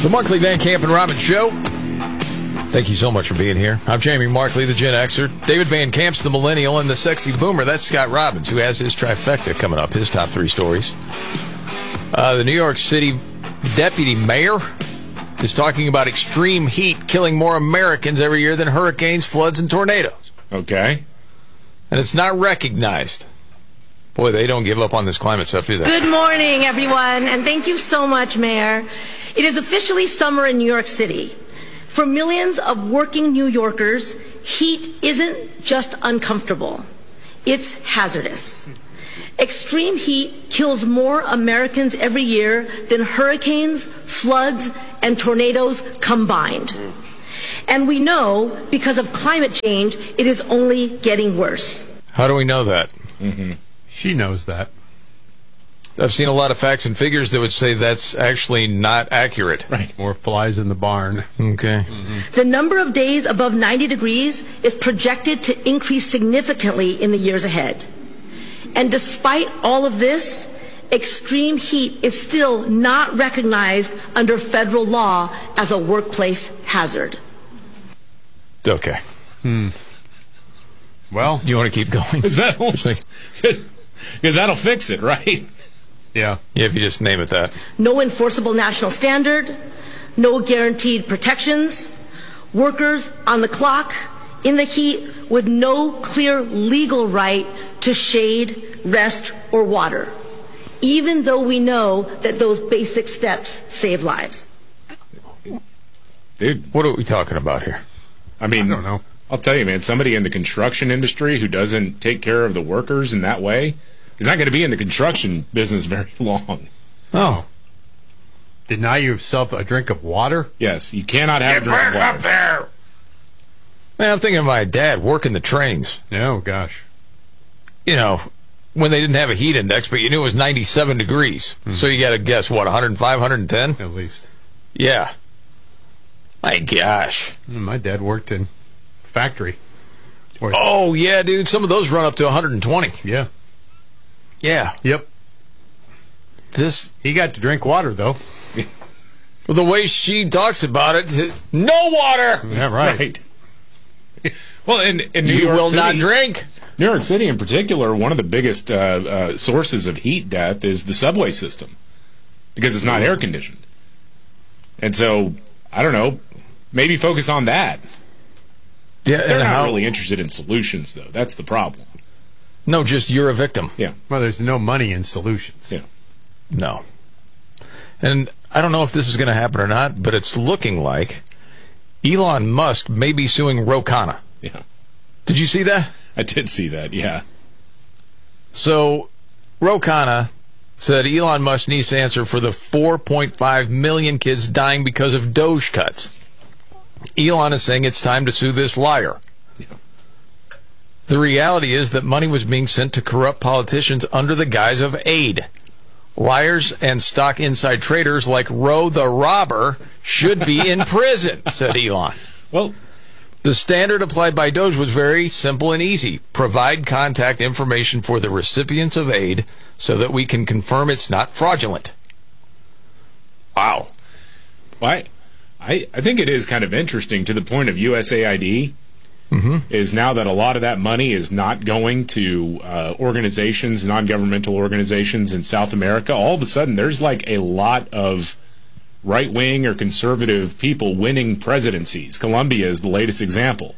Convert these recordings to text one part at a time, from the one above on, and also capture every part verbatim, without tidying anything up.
The Markley, Van Camp, and Robbins Show. Thank you so much for being here. I'm Jamie Markley, the Gen Xer. David Van Camp's the Millennial, and the Sexy Boomer, that's Scott Robbins, who has his trifecta coming up, his top three stories. Uh, the New York City deputy mayor is talking about extreme heat killing more Americans every year than hurricanes, floods, and tornadoes. Okay. And it's not recognized. Boy, they don't give up on this climate stuff, do they? Good morning, everyone, and thank you so much, Mayor. It is officially summer in New York City. For millions of working New Yorkers, heat isn't just uncomfortable. It's hazardous. Extreme heat kills more Americans every year than hurricanes, floods, and tornadoes combined. And we know, because of climate change, it is only getting worse. How do we know that? Mm-hmm. She knows that. I've seen a lot of facts and figures that would say that's actually not accurate. Right. More flies in the barn. Okay. Mm-hmm. The number of days above ninety degrees is projected to increase significantly in the years ahead. And despite all of this, extreme heat is still not recognized under federal law as a workplace hazard. Okay. Hmm. Well, do you want to keep going? Is that because that'll fix it, right? Yeah. Yeah, if you just name it that. No enforceable national standard, no guaranteed protections, workers on the clock in the heat with no clear legal right to shade, rest, or water, even though we know that those basic steps save lives. Dude, what are we talking about here? I mean, I don't know. I'll tell you, man, somebody in the construction industry who doesn't take care of the workers in that way is not going to be in the construction business very long. Oh. Deny yourself a drink of water? Yes, you cannot have Get a drink of water. Up there! Man, I'm thinking of my dad working the trains. Oh, gosh. You know, when they didn't have a heat index, but you knew it was ninety-seven degrees. Mm-hmm. So you got to guess, what, one oh five, one ten? At least. Yeah. My gosh. My dad worked in factory. Or, oh, yeah, dude. Some of those run up to one hundred twenty. Yeah. Yeah. Yep. This He got to drink water, though. Well, the way she talks about it, no water. Yeah, right. right. Well, in, in New you York will City, not drink. New York City, in particular, one of the biggest uh, uh, sources of heat death is the subway system because it's not air conditioned. And so, I don't know, maybe focus on that. Yeah, They're not how, really interested in solutions, though. That's the problem. No, just you're a victim. Yeah. Well, there's no money in solutions. Yeah. No. And I don't know if this is going to happen or not, but it's looking like Elon Musk may be suing Ro Khanna. Yeah. Did you see that? I did see that, yeah. So, Ro Khanna said Elon Musk needs to answer for the four point five million kids dying because of Doge cuts. Elon is saying it's time to sue this liar. Yeah. The reality is that money was being sent to corrupt politicians under the guise of aid. Liars and stock inside traders like Ro the robber should be in prison, said Elon. Well, the standard applied by Doge was very simple and easy. Provide contact information for the recipients of aid so that we can confirm it's not fraudulent. Wow. Well, I, I, I think it is kind of interesting to the point of U S A I D. Mm-hmm. Is now that a lot of that money is not going to uh, organizations, non-governmental organizations in South America. All of a sudden, there's like a lot of right-wing or conservative people winning presidencies. Colombia is the latest example.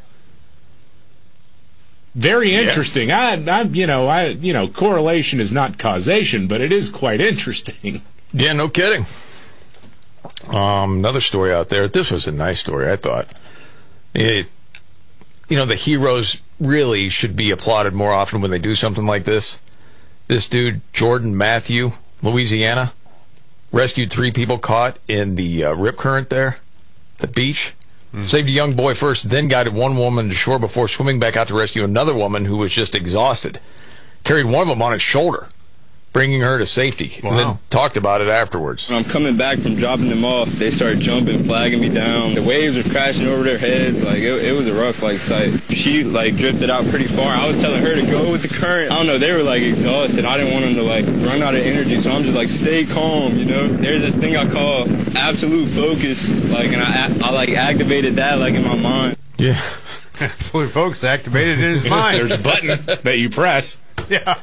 Very interesting. Yeah. I, I, you know, I, you know, correlation is not causation, but it is quite interesting. Yeah, no kidding. Um, another story out there. This was a nice story, I thought. It, You know, the heroes really should be applauded more often when they do something like this. This dude, Jordan Matthew, Louisiana, rescued three people caught in the uh, rip current there, the beach. Mm. Saved a young boy first, then guided one woman to shore before swimming back out to rescue another woman who was just exhausted. Carried one of them on his shoulder. bringing her to safety, Wow. and then talked about it afterwards. When I'm coming back from dropping them off, they started jumping, flagging me down. The waves were crashing over their heads. Like, it, it was a rough, like, sight. She, like, drifted out pretty far. I was telling her to go with the current. I don't know, they were, like, exhausted. I didn't want them to, like, run out of energy, so I'm just, like, stay calm, you know? There's this thing I call absolute focus, like, and I, I like, activated that, like, in my mind. Yeah. Absolute focus activated in his mind. There's a button that you press. Yeah.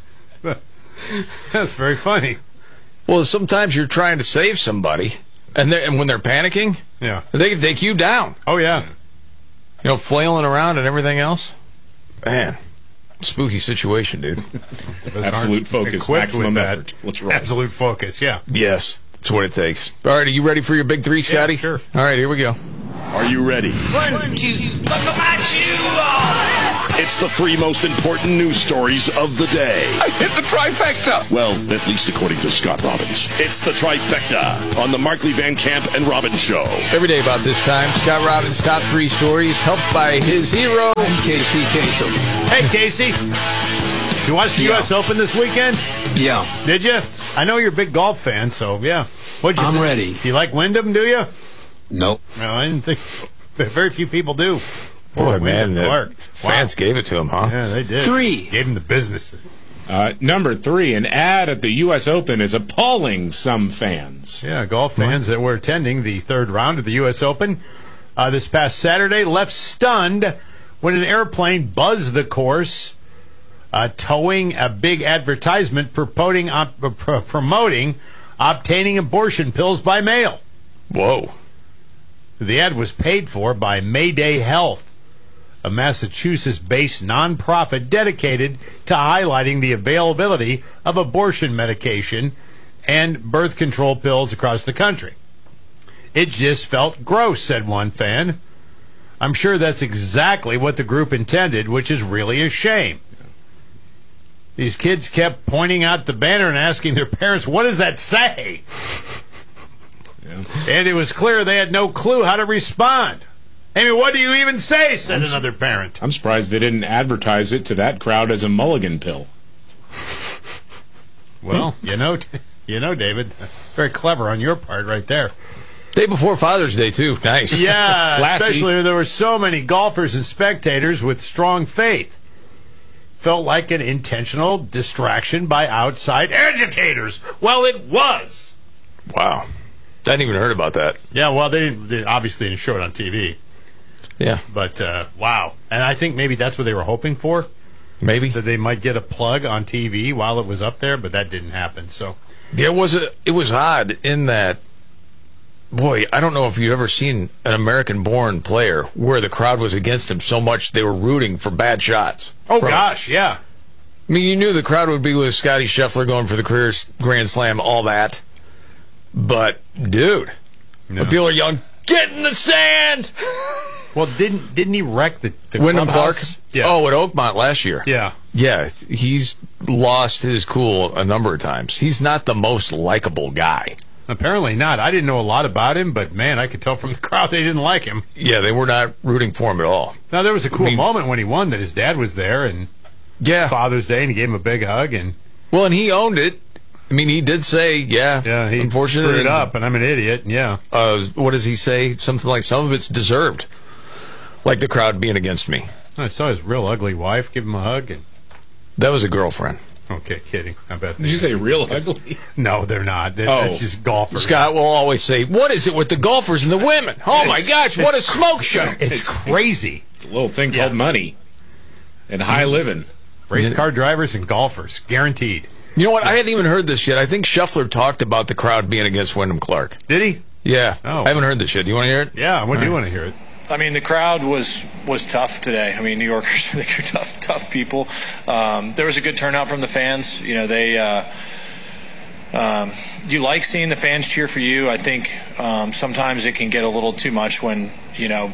That's very funny. Well, sometimes you're trying to save somebody, and, and when they're panicking, Yeah. they can take you down. Oh, yeah. You know, flailing around and everything else. Man, spooky situation, dude. Absolute focus, Equipped maximum with effort. that. Let's roll. Absolute focus, yeah. Yes, that's what it takes. All right, are you ready for your big three, Scotty? Yeah, sure. All right, here we go. Are you ready? One, two, look at my shoe. It's the three most important news stories of the day. I hit the trifecta. Well, at least according to Scott Robbins. It's the trifecta on the Markley Van Camp and Robbins Show. Every day about this time, Scott Robbins' top three stories, helped by his hero, Casey Kasem. Hey, Casey. You watched the Yeah. U S Open this weekend? Yeah, Did you? I know you're a big golf fan, so yeah. What'd you I'm think? ready. Do you like Wyndham, do you? nope. No, I didn't think. Very few people do. boy, man, the Clark. fans gave it to him, huh? Yeah, they did. Three. Gave him the business. Uh, number three, an ad at the U S Open is appalling some fans. Yeah, golf fans that were attending the third round of the U S Open uh, this past Saturday left stunned when an airplane buzzed the course, uh, towing a big advertisement promoting, op- uh, pro- promoting obtaining abortion pills by mail. Whoa. The ad was paid for by Mayday Health, a Massachusetts-based nonprofit dedicated to highlighting the availability of abortion medication and birth control pills across the country. It just felt gross, said one fan. I'm sure that's exactly what the group intended, which is really a shame. These kids kept pointing out the banner and asking their parents, what does that say? Yeah. And it was clear they had no clue how to respond. I mean, what do you even say, said another parent. I'm surprised they didn't advertise it to that crowd as a mulligan pill. Well, you know, you know, David, very clever on your part right there. Day before Father's Day, too. Nice. Yeah, Classy. especially when there were so many golfers and spectators with strong faith. Felt like an intentional distraction by outside agitators. Well, it was. Wow. I hadn't even heard about that. Yeah, well, they, didn't, they obviously didn't show it on T V. Yeah, But, uh, wow. And I think maybe that's what they were hoping for, maybe. that they might get a plug on T V while it was up there, but that didn't happen. So, There was a. It was odd in that. Boy, I don't know if you've ever seen an American-born player where the crowd was against him so much they were rooting for bad shots. oh, From- gosh, yeah. I mean, you knew the crowd would be with Scotty Scheffler going for the career Grand Slam, all that. But, dude, No. when people are yelling, "Get in the sand!" Well, didn't didn't he wreck the, the Wyndham Clark? clubhouse? Yeah. Oh, at Oakmont last year. Yeah. Yeah, he's lost his cool a number of times. He's not the most likable guy. Apparently not. I didn't know a lot about him, but man, I could tell from the crowd they didn't like him. Yeah, they were not rooting for him at all. Now, there was a cool I mean- moment when he won that his dad was there and Yeah. Father's Day, and he gave him a big hug. And Well, and he owned it. I mean, he did say, yeah, yeah, he unfortunately, screwed it up, and I'm an idiot. And yeah, Uh, what does he say? Something like, some of it's deserved. Like the crowd being against me. I saw his real ugly wife give him a hug. And That was a girlfriend. okay, kidding. I bet. Did you say real ugly? No, they're not. They're, Oh. That's just golfers. Scott will always say, what is it with the golfers and the women? Oh, my gosh, what a smoke show. It's crazy. A little thing Yeah. called money and high living. Race car drivers and golfers, guaranteed. You know what? I hadn't even heard this yet. I think Scheffler talked about the crowd being against Wyndham Clark. Did he? Yeah. Oh. I haven't heard this yet. Do you want to hear it? Yeah. When do you want to hear it? I mean, the crowd was was tough today. I mean, New Yorkers, I think, are tough, tough people. Um, there was a good turnout from the fans. You know, they. Uh, um, you like seeing the fans cheer for you. I think um, sometimes it can get a little too much when you know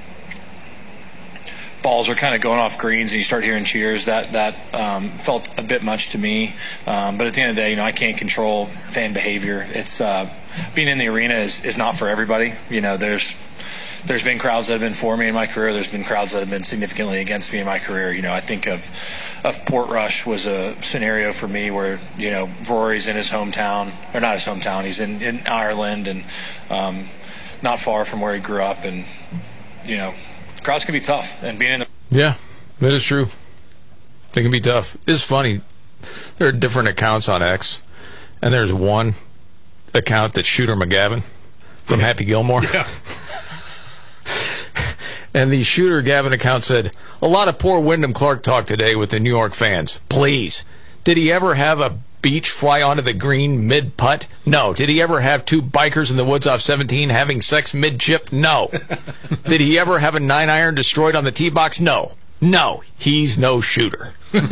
balls are kind of going off greens and you start hearing cheers. That that um, felt a bit much to me. Um, but at the end of the day, you know, I can't control fan behavior. It's uh, being in the arena is, is not for everybody. You know, there's there's been crowds that have been for me in my career. There's been crowds that have been significantly against me in my career. You know, I think of of Portrush was a scenario for me where, you know, Rory's in his hometown, or not his hometown. He's in, in Ireland and um, not far from where he grew up. And, you know, crowds can be tough. And being in the Yeah, that is true. They can be tough. It's funny. There are different accounts on X, and there's one account that's Shooter McGavin from yeah. Happy Gilmore. Yeah. And the Shooter Gavin account said, a lot of poor Wyndham Clark talk today with the New York fans. Please. Did he ever have a beach fly onto the green mid-putt? No. Did he ever have two bikers in the woods off seventeen having sex mid-chip? No. Did he ever have a nine iron destroyed on the tee box? No. No. He's no shooter.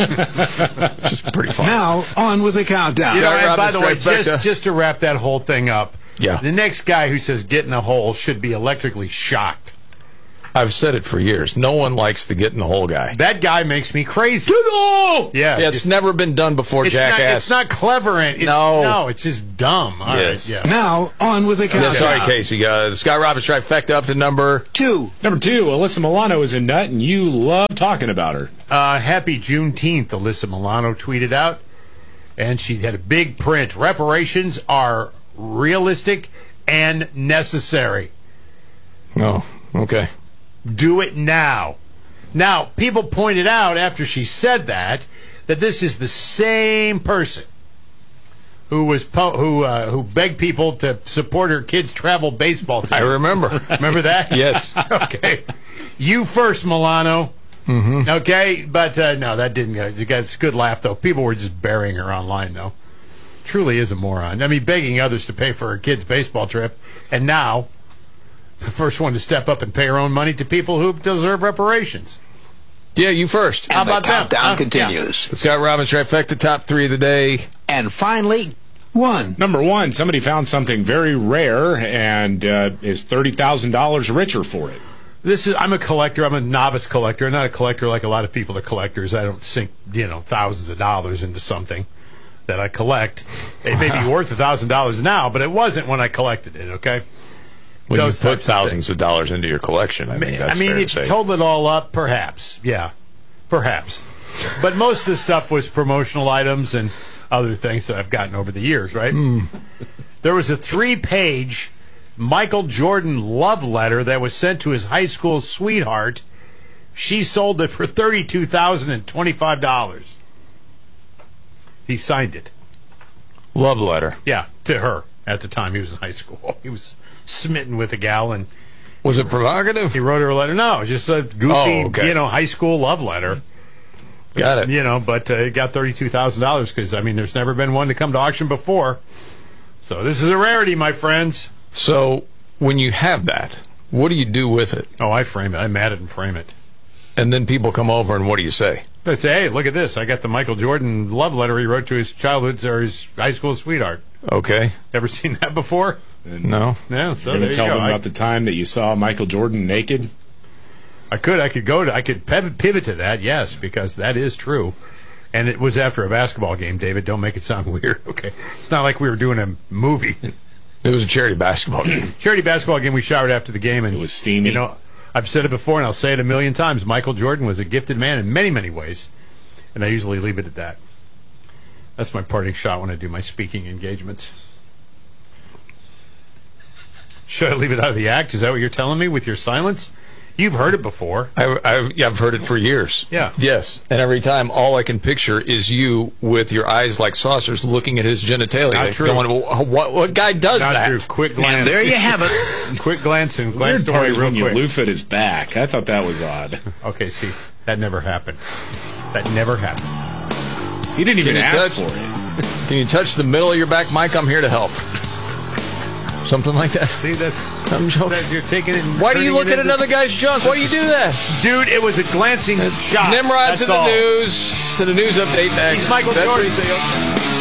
Which is pretty fun. Now, on with the countdown. You know, and by Roberts, the way, trifecta. just, just to wrap that whole thing up, Yeah. the next guy who says get in a hole should be electrically shocked. I've said it for years. No one likes the get in the hole guy. That guy makes me crazy. Get in the hole! Yeah. yeah it's just, never been done before, it's jackass. Not, it's not clever. And it's, No. No, it's just dumb. All Yes. right, yeah. Now, on with the countdown. Yeah, sorry, Casey. Uh, the Scott Roberts trifecta up to number Two. Number two, Alyssa Milano is a nut, and you love talking about her. Uh, happy Juneteenth, Alyssa Milano tweeted out. And she had a big print. Reparations are realistic and necessary. Oh, okay. Do it now. Now, people pointed out after she said that that this is the same person who was po- who uh, who begged people to support her kids' travel baseball team. I remember. Remember that? Yes. Okay. You first, Milano. Mm-hmm. Okay, but uh, no, that didn't go. You guys, good laugh though. People were just burying her online though. Truly is a moron. I mean, begging others to pay for her kids' baseball trip, and now the first one to step up and pay her own money to people who deserve reparations. Yeah, you first. And How the about them? countdown Huh? continues. The Scott Robbins trifecta, top three of the day. And finally, one. Number one, somebody found something very rare and uh, is thirty thousand dollars richer for it. This is. I'm a collector. I'm a novice collector. I'm not a collector like a lot of people are collectors. I don't sink, you know, thousands of dollars into something that I collect. It may be worth a thousand dollars now, but it wasn't when I collected it. Okay. When you Those put types of thousands things. of dollars into your collection, I mean, that's I mean, fair to if you say. totaled it all up, perhaps, yeah, perhaps. But most of the stuff was promotional items and other things that I've gotten over the years, right? Mm. There was a three-page Michael Jordan love letter that was sent to his high school sweetheart. She sold it for thirty-two thousand twenty-five dollars. He signed it. Love letter. Yeah, to her at the time he was in high school. He was smitten with a gal, and Was it provocative? he wrote her a letter. No, it was just a goofy, Oh, okay. you know, high school love letter. Got it. You know, but uh, it got thirty-two thousand dollars because, I mean, there's never been one to come to auction before. So this is a rarity, my friends. So when you have that, what do you do with it? Oh, I frame it. I mat it and frame it. And then people come over, and what do you say? I say, hey, look at this. I got the Michael Jordan love letter he wrote to his childhood or his high school sweetheart. Okay. Ever seen that before? No. No, so You're there going you to tell go. them I, about the time that you saw Michael Jordan naked? I could. I could go to. I could pivot pivot to that, yes, because that is true. And it was after a basketball game, David. Don't make it sound weird, okay? It's not like we were doing a movie. It was a charity basketball game. Charity basketball game, we showered after the game. And It was steamy. You know, I've said it before, and I'll say it a million times. Michael Jordan was a gifted man in many, many ways. And I usually leave it at that. That's my parting shot when I do my speaking engagements. Should I leave it out of the act? Is that what you're telling me with your silence? You've heard it before. I, I've, yeah, I've heard it for years. Yeah. Yes. And every time, all I can picture is you with your eyes like saucers looking at his genitalia. Not true. Going, "Wh- what, what guy does Not that? true. Quick glance. And there you have it. Quick glance and The glance weird part story is real when you quick. loof at his back. I thought that was odd. Okay, see, that never happened. That never happened. He didn't even Can you ask touch- for it. Can you touch the middle of your back, Mike? I'm here to help. Something like that. See, that's I'm joking. that you're taking it. and Why do you turning look it at into- another guy's junk? Why do you do that? Dude, it was a glancing shot. Nimrod That's to the all. news. To the news update next. He's Michael That's Jordan. what he said.